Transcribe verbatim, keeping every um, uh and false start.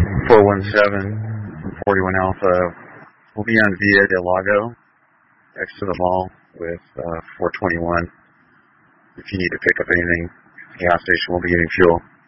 four one seven, forty-one Alpha. We'll be on Via del Lago, next to the mall, with uh, four twenty-one. If you need to pick up anything, gas station will be getting fuel.